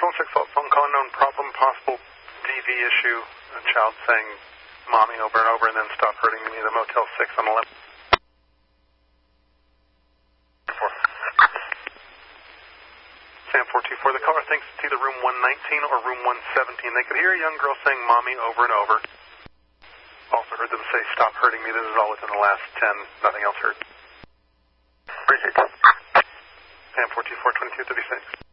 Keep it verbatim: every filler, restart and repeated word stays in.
Control six, phone call unknown problem, possible D V issue. A child saying mommy over and over and then stop hurting me. The Motel six on the left. Sam four two four, the caller thinks it's either room one nineteen or room one seventeen. They could hear a young girl saying mommy over and over. Also heard them say stop hurting me. This is all within the last ten. Nothing else heard. Appreciate that. Sam four two four, twenty-two thirty-six.